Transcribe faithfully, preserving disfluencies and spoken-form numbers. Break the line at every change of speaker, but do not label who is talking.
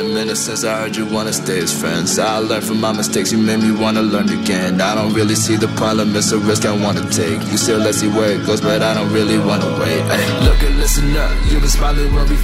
minute since I heard you wanna stay as friends. I learned from my mistakes, you made me wanna learn again. I don't really see the problem, it's a risk I wanna take. You still let's see where it goes, but I don't really wanna wait. Ay, look and listen up, you've been smiling when we